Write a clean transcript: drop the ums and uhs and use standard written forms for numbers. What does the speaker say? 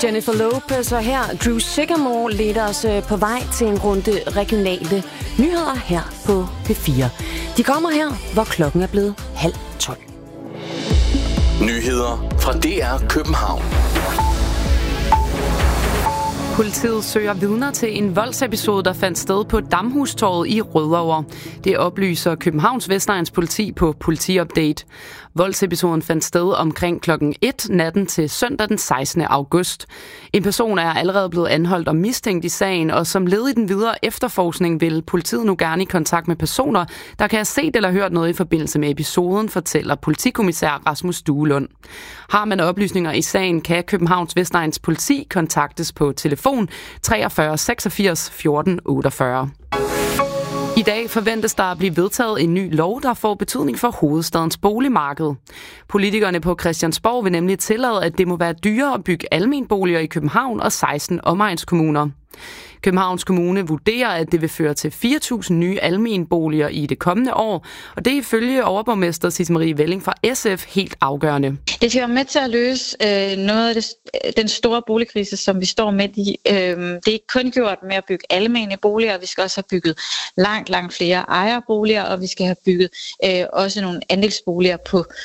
Jennifer Lopez og her Drew Sycamore leder os på vej til en runde regionale nyheder her på P4. De kommer her, hvor klokken er blevet 11:30. Nyheder fra DR København. Politiet søger vidner til en voldsepisode, der fandt sted på Damhustorvet i Rødovre. Det oplyser Københavns Vestegns politi på Politiupdate. Voldsepisoden fandt sted omkring klokken 1 natten til søndag den 16. august. En person er allerede blevet anholdt og mistænkt i sagen, og som led i den videre efterforskning vil politiet nu gerne i kontakt med personer, der kan have set eller hørt noget i forbindelse med episoden, fortæller politikommissær Rasmus Duelund. Har man oplysninger i sagen, kan Københavns Vestegns politi kontaktes på telefon 43 86 14 48. I dag forventes der at blive vedtaget en ny lov, der får betydning for hovedstadens boligmarked. Politikerne på Christiansborg vil nemlig tillade, at det må være dyrere at bygge almenboliger i København og 16 omegnskommuner. Københavns Kommune vurderer, at det vil føre til 4.000 nye almenboliger i det kommende år, og det er ifølge overborgmester Sisse Marie Velling fra SF helt afgørende. Det skal være med til at løse noget af den store boligkrise, som vi står med i. Det er ikke kun gjort med at bygge almene boliger, vi skal også have bygget langt flere ejerboliger, og vi skal have bygget også nogle andelsboliger på